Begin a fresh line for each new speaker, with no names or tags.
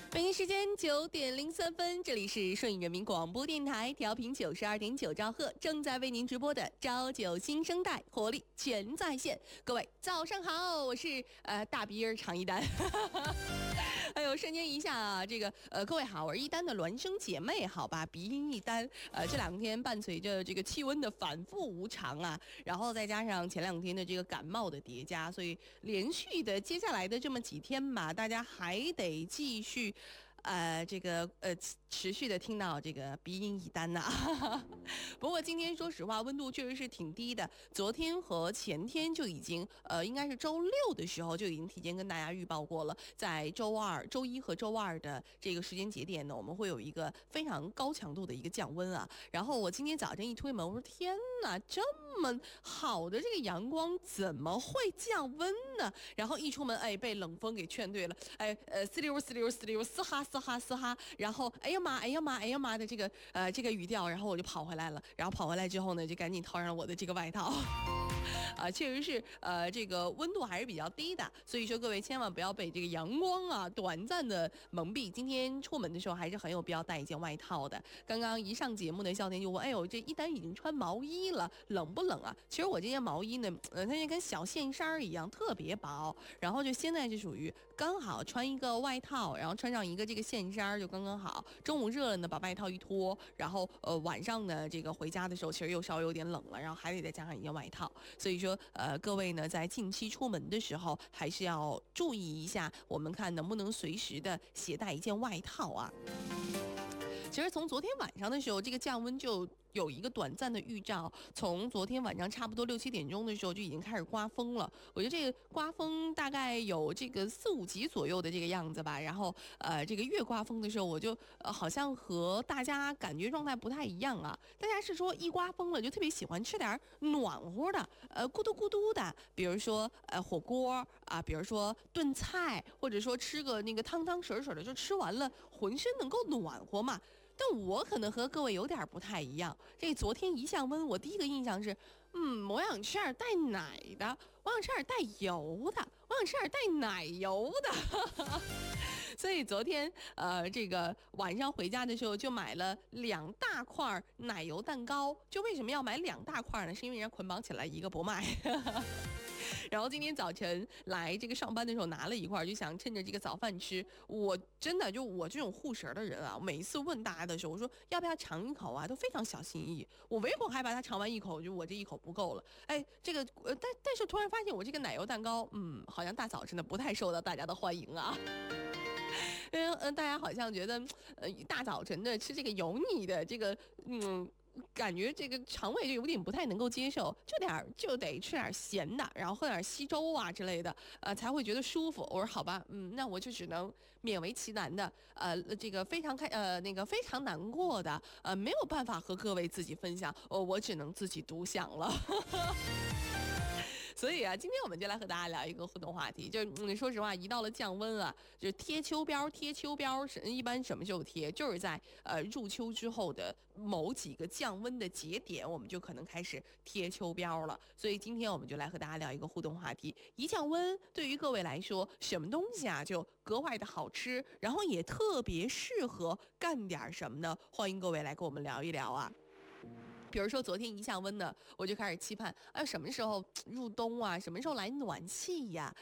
北京时间9:03，这里是顺义人民广播电台调频92.9兆赫，正在为您直播的朝九新生代，活力全在线。各位早上好，我是大鼻儿常一丹。哎呦，瞬间一下啊，各位好，我是一丹的孪生姐妹，好吧，鼻音一丹。这2天伴随着这个气温的反复无常啊，然后再加上前2天的这个感冒的叠加，所以连续的接下来的这么几天吧，大家还得继续。持续的听到这个鼻音一丹呐。不过今天说实话，温度确实是挺低的。昨天和前天就已经应该是周6的时候就已经提前跟大家预报过了，在周一和周二的这个时间节点呢，我们会有一个非常高强度的一个降温啊。然后我今天早晨一推门，我说天哪，这么好的这个阳光怎么会降温呢？然后一出门，哎，被冷风给劝退了，哎，嘶溜嘶溜嘶溜，嘶哈嘶哈嘶哈，然后哎呀妈哎呀妈哎呀妈的这个语调，然后我就跑回来了，然后跑回来之后呢，就赶紧套上我的这个外套。确实是这个温度还是比较低的，所以说各位千万不要被这个阳光啊短暂的蒙蔽。今天出门的时候还是很有必要带一件外套的。刚刚一上节目呢，笑天就问：“哎呦，这一丹已经穿毛衣了，冷不冷啊？”其实我这件毛衣呢，它就跟小线衫一样，特别薄。然后就现在是属于刚好穿一个外套，然后穿上一个这个线衫就刚刚好。中午热了呢，把外套一脱，然后晚上呢这个回家的时候其实又稍微有点冷了，然后还得再加上一件外套。所以说各位呢在近期出门的时候还是要注意一下，我们看能不能随时的携带一件外套啊。其实从昨天晚上的时候，这个降温就有一个短暂的预兆，从昨天晚上差不多6、7点钟的时候就已经开始刮风了。我觉得这个刮风大概有这个4、5级左右的这个样子吧。然后这个越刮风的时候，我就好像和大家感觉状态不太一样啊。大家是说一刮风了就特别喜欢吃点暖和的，咕嘟咕嘟的，比如说火锅啊，比如说炖菜，或者说吃个那个汤汤水水的，就吃完了浑身能够暖和嘛。但我可能和各位有点不太一样，这昨天一降温，我第一个印象是，我想吃点带奶的，我想吃点带油的，我想吃点带奶油的。所以昨天这个晚上回家的时候就买了2大块奶油蛋糕。就为什么要买2大块呢？是因为人家捆绑起来一个不卖。然后今天早晨来这个上班的时候拿了一块，就想趁着这个早饭吃。我真的就我这种护食的人啊，每一次问大家的时候，我说要不要尝一口啊，都非常小心翼翼。我唯恐害怕他尝完一口，就我这一口不够了。哎，这个但是突然发现我这个奶油蛋糕，好像大早晨的不太受到大家的欢迎啊。大家好像觉得，大早晨的吃这个油腻的这个，感觉这个肠胃就有点不太能够接受，就得吃点咸的，然后喝点稀粥啊之类的，才会觉得舒服。我说好吧，那我就只能勉为其难的，这个非常非常难过的，没有办法和各位自己分享，我只能自己独享了。所以啊，今天我们就来和大家聊一个互动话题，就是说实话，一到了降温啊，就是贴秋膘一般什么时候贴？就是在入秋之后的某几个降温的节点，我们就可能开始贴秋膘了。所以今天我们就来和大家聊一个互动话题：一降温，对于各位来说，什么东西啊就格外的好吃，然后也特别适合干点什么呢？欢迎各位来跟我们聊一聊啊。比如说昨天一降温呢，我就开始期盼，什么时候入冬啊？什么时候来暖气呀？